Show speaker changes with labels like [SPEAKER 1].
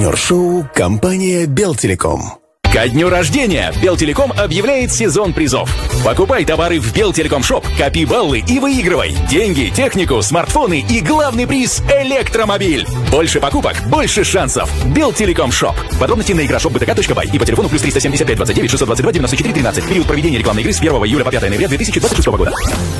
[SPEAKER 1] Шоу компания Белтелеком.
[SPEAKER 2] Ко дню рождения Белтелеком объявляет сезон призов. Покупай товары в Белтелеком Шоп, копи баллы и выигрывай деньги, технику, смартфоны и главный приз – электромобиль. Больше покупок, больше шансов. Белтелеком Шоп. Подробности на игрошоп.бтк.бай и по телефону +375 29 622 94 13. Период проведения рекламной игры с 1 июля по 5 ноября 2026 года.